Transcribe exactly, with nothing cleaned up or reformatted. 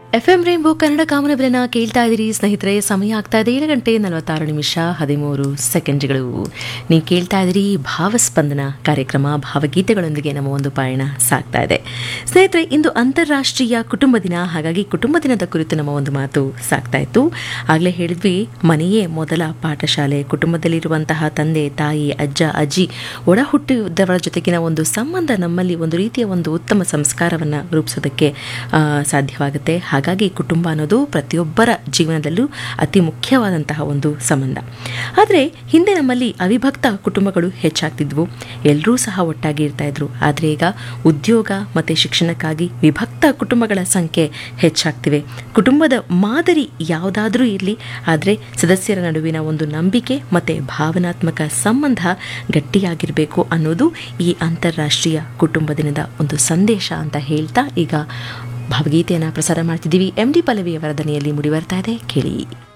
F M rainbow Kannada ಕಾಮನಬಿಲನ ಕೇಳ್ತಾ ಇದ್ದೀರಿ ಸ್ನೇಹಿತರೆ. ಸಮಯ ಆಗ್ತಾ ಇದೆ ಏಳು ಗಂಟೆ ನಲವತ್ತಾರು ನಿಮಿಷ ಹದಿಮೂರು ಸೆಕೆಂಡ್ಗಳು. ನೀವು ಕೇಳ್ತಾ ಇದ್ದೀರಿ ಭಾವಸ್ಪಂದನ ಕಾರ್ಯಕ್ರಮ. ಭಾವಗೀತೆಗಳೊಂದಿಗೆ ನಮ್ಮ ಒಂದು ಪಯಣ ಸಾಗ್ತಾ ಇದೆ ಸ್ನೇಹಿತರೆ. ಇಂದು ಅಂತಾರಾಷ್ಟ್ರೀಯ ಕುಟುಂಬ ದಿನ, ಹಾಗಾಗಿ ಕುಟುಂಬ ದಿನದ ಕುರಿತು ನಮ್ಮ ಒಂದು ಮಾತು ಸಾಗ್ತಾ ಇತ್ತು. ಆಗಲೇ ಹೇಳಿದ್ವಿ, ಮನೆಯೇ ಮೊದಲ ಪಾಠಶಾಲೆ. ಕುಟುಂಬದಲ್ಲಿರುವಂತಹ ತಂದೆ ತಾಯಿ ಅಜ್ಜ ಅಜ್ಜಿ ಒಡ ಹುಟ್ಟಿದವರ ಜೊತೆಗಿನ ಒಂದು ಸಂಬಂಧ ನಮ್ಮಲ್ಲಿ ಒಂದು ರೀತಿಯ ಒಂದು ಉತ್ತಮ ಸಂಸ್ಕಾರವನ್ನು ರೂಪಿಸೋದಕ್ಕೆ ಸಾಧ್ಯವಾಗುತ್ತೆ. ಹಾಗಾಗಿ ಕುಟುಂಬ ಅನ್ನೋದು ಪ್ರತಿಯೊಬ್ಬರ ಜೀವನದಲ್ಲೂ ಅತಿ ಮುಖ್ಯವಾದಂತಹ ಒಂದು ಸಂಬಂಧ. ಆದರೆ ಹಿಂದೆ ನಮ್ಮಲ್ಲಿ ಅವಿಭಕ್ತ ಕುಟುಂಬಗಳು ಹೆಚ್ಚಾಗ್ತಿದ್ವು, ಎಲ್ಲರೂ ಸಹ ಒಟ್ಟಾಗಿ ಇರ್ತಾ ಇದ್ರು. ಆದರೆ ಈಗ ಉದ್ಯೋಗ ಮತ್ತು ಶಿಕ್ಷಣಕ್ಕಾಗಿ ವಿಭಕ್ತ ಕುಟುಂಬಗಳ ಸಂಖ್ಯೆ ಹೆಚ್ಚಾಗ್ತಿವೆ. ಕುಟುಂಬದ ಮಾದರಿ ಯಾವುದಾದ್ರೂ ಇರಲಿ, ಆದರೆ ಸದಸ್ಯರ ನಡುವಿನ ಒಂದು ನಂಬಿಕೆ ಮತ್ತು ಭಾವನಾತ್ಮಕ ಸಂಬಂಧ ಗಟ್ಟಿಯಾಗಿರಬೇಕು ಅನ್ನೋದು ಈ ಅಂತಾರಾಷ್ಟ್ರೀಯ ಕುಟುಂಬ ದಿನದ ಒಂದು ಸಂದೇಶ ಅಂತ ಹೇಳ್ತಾ ಈಗ ಭಾವಗೀತೆಯನ್ನು ಪ್ರಸಾರ ಮಾಡ್ತಿದ್ದೀವಿ. ಎಂ ಡಿ ಪಲ್ಲವಿಯವರ ದನಿಯಲ್ಲಿ ಮೂಡಿ ಬರ್ತಾ ಇದೆ, ಕೇಳಿ.